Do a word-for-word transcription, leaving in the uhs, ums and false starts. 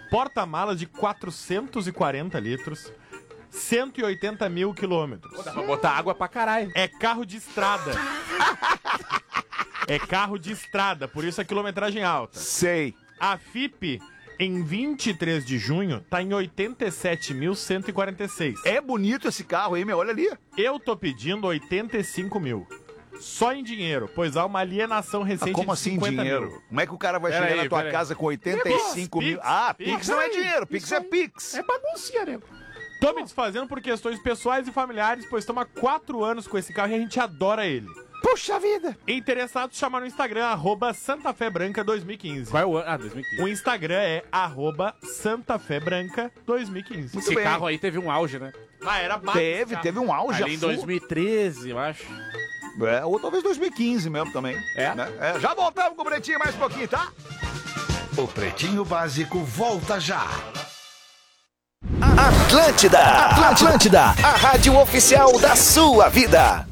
porta-malas de quatrocentos e quarenta litros, cento e oitenta mil quilômetros. Pô, dá pra botar água pra caralho. É carro de estrada. É carro de estrada, por isso a quilometragem alta. Sei. A F I P, em vinte e três de junho, tá em oitenta e sete mil cento e quarenta e seis. É bonito esse carro aí, meu, olha ali. Eu tô pedindo oitenta e cinco mil. Só em dinheiro, pois há uma alienação recente Ah, como de assim cinquenta dinheiro? mil. Como é que o cara vai Pera chegar aí, na tua pera aí. casa com oitenta e cinco Pix, mil? Pix, Ah, Pix. Pix não é dinheiro, Pix Isso é aí. Pix. É baguncinha, nego. Tô me desfazendo por questões pessoais e familiares, pois estamos há quatro anos com esse carro e a gente adora ele. Puxa vida. Interessados, chamar no Instagram, arroba Santa Fé Branca dois mil e quinze. Qual é o ano? Ah, dois mil e quinze. O Instagram é arroba Santa Fé Branca dois mil e quinze. Muito Esse bem. carro aí teve um auge, né? Ah, era mais Teve, carro. teve um auge. Ali em a full. dois mil e treze, eu acho. É, ou talvez dois mil e quinze mesmo também. É? Né? É, já voltamos com o Pretinho mais um pouquinho, tá? O Pretinho Básico volta já. Atlântida, Atlântida, a rádio oficial da sua vida.